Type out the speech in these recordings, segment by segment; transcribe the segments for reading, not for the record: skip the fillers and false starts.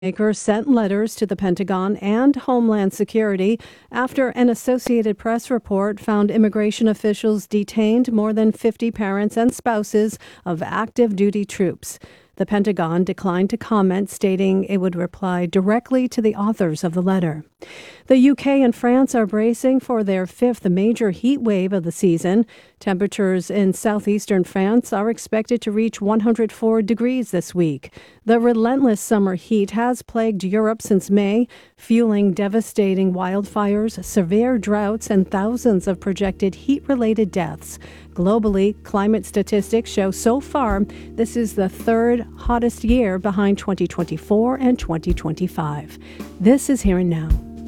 Maker sent letters to the Pentagon and Homeland Security after an Associated Press report found immigration officials detained more than 50 parents and spouses of active duty troops. The Pentagon declined to comment, stating it would reply directly to the authors of the letter. The UK and France are bracing for their fifth major heat wave of the season. Temperatures in southeastern France are expected to reach 104 degrees this week. The relentless summer heat has plagued Europe since May, fueling devastating wildfires, severe droughts, and thousands of projected heat-related deaths. Globally, climate statistics show so far this is the third hottest year behind 2024 and 2025. This is Here and Now.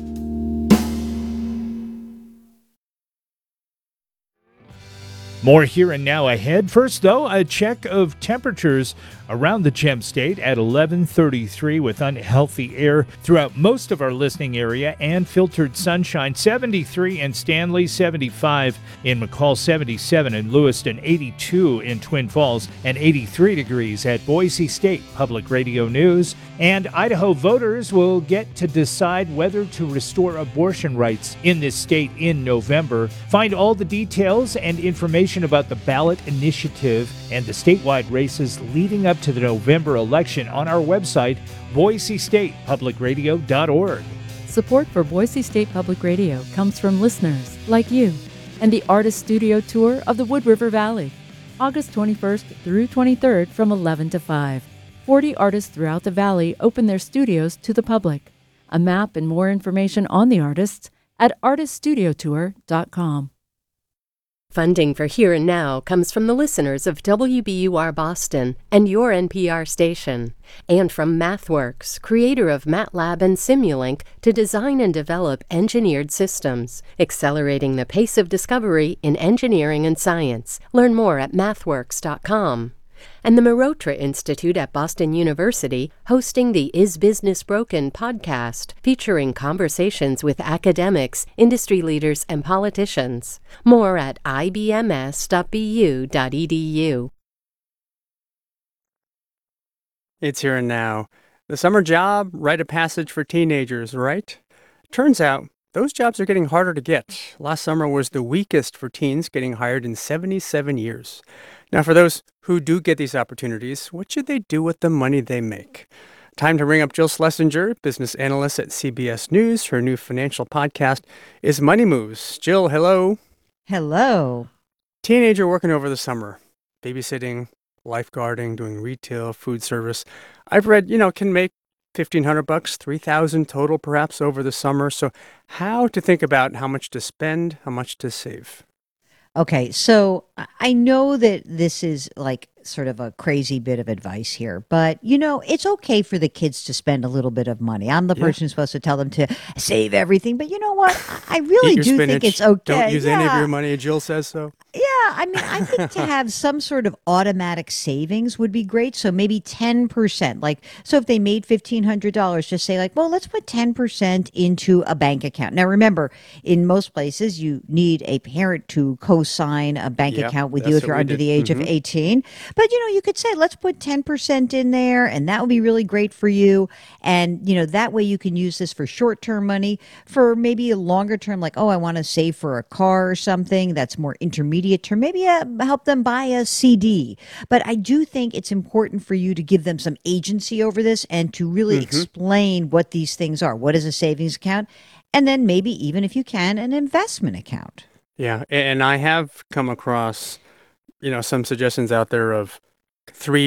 More Here and Now ahead. First, though, a check of temperatures around the Gem State at 11:33 with unhealthy air throughout most of our listening area and filtered sunshine. 73 in Stanley, 75 in McCall, 77 in Lewiston, 82 in Twin Falls, and 83 degrees at Boise State. Public Radio News. And Idaho voters will get to decide whether to restore abortion rights in this state in November. Find all the details and information about the ballot initiative and the statewide races leading up to the November election on our website, boisestatepublicradio.org. Support for Boise State Public Radio comes from listeners like you and the Artist Studio Tour of the Wood River Valley, August 21st through 23rd from 11 to 5. 40 artists throughout the valley open their studios to the public. A map and more information on the artists at artiststudiotour.com. Funding for Here and Now comes from the listeners of WBUR Boston and your NPR station, and from MathWorks, creator of MATLAB and Simulink, to design and develop engineered systems, accelerating the pace of discovery in engineering and science. Learn more at mathworks.com. And the Marotra Institute at Boston University, hosting the Is Business Broken podcast, featuring conversations with academics, industry leaders, and politicians. More at ibms.bu.edu. It's Here and Now. The summer job, rite of passage for teenagers, right? Turns out, those jobs are getting harder to get. Last summer was the weakest for teens getting hired in 77 years. Now, for those who do get these opportunities, what should they do with the money they make? Time to ring up Jill Schlesinger, business analyst at CBS News. Her new financial podcast is Money Moves. Jill, hello. Hello. Teenager working over the summer, babysitting, lifeguarding, doing retail, food service. I've read, can make $1,500, $3,000 total perhaps over the summer. So how to think about how much to spend, how much to save? Okay, so I know that this is like sort of a crazy bit of advice here, but it's okay for the kids to spend a little bit of money. I'm the person who's supposed to tell them to save everything, but you know what? I really do think it's okay. Don't use any of your money. Jill says so. Yeah, I think to have some sort of automatic savings would be great. So maybe 10%. So if they made $1,500, just say well, let's put 10% into a bank account. Now, remember, in most places, you need a parent to co-sign a bank account with you if you're under the age of 18. But, you could say, let's put 10% in there, and that would be really great for you. And, that way you can use this for short-term money, for maybe a longer term, I want to save for a car or something that's more intermediate term. Maybe help them buy a CD. But I do think it's important for you to give them some agency over this and to really explain what these things are. What is a savings account? And then maybe even if you can, an investment account. Yeah, and I have come across some suggestions out there of three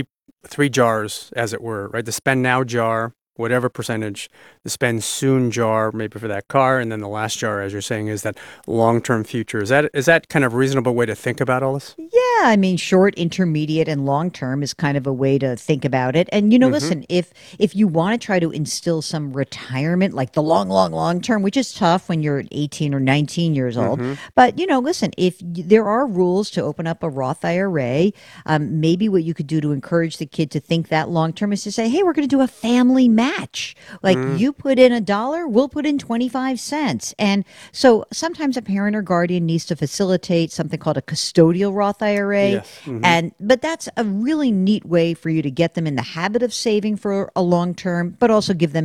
jars, as it were, right? The spend now jar, whatever percentage, the spend soon jar, maybe for that car, and then the last jar, as you're saying, is that long-term future. Is that kind of a reasonable way to think about all this? Yeah, short, intermediate, and long-term is kind of a way to think about it. And, listen, if you want to try to instill some retirement, like the long term, which is tough when you're 18 or 19 years old. But, listen, if there are rules to open up a Roth IRA, maybe what you could do to encourage the kid to think that long-term is to say, hey, we're going to do a family match. match. Like you put in $1, we'll put in 25 cents. And so sometimes a parent or guardian needs to facilitate something called a custodial Roth IRA. Yes. But that's a really neat way for you to get them in the habit of saving for a long term, but also give them